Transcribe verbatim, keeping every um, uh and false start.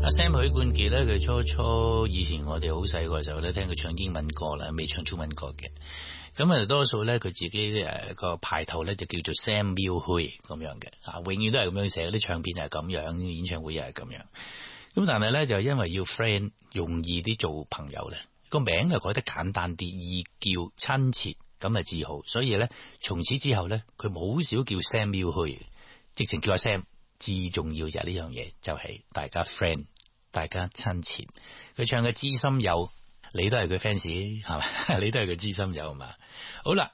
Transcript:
阿 Sam 許冠傑咧，佢初初以前我哋好細個時候咧，聽佢唱英文歌啦，未唱中文歌嘅。咁啊，多數咧佢自己誒個牌頭咧就叫做 Sam Milhui 咁樣嘅，啊，永遠都係咁樣寫，啲唱片係咁樣，演唱會又係咁樣。咁但係咧就因為要 friend 容易啲做朋友咧，個名就改得簡單啲，易叫親切，咁啊自豪。所以咧從此之後咧，佢冇少叫 Sam Milhui，直情叫阿 Sam。至重要就係呢樣嘢，就係、是、大家 friend， 大家親切。佢唱嘅知心友，你都係佢 fans 係嘛？你都係佢知心友嘛？好啦，